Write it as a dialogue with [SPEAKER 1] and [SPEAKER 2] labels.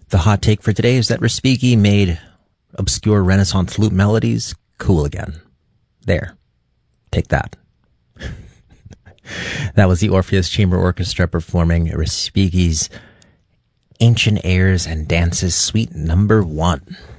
[SPEAKER 1] The hot take for today is that Respighi made obscure Renaissance flute melodies cool again. There. Take that. That was the Orpheus Chamber Orchestra performing Respighi's Ancient Airs and Dances Suite Number 1.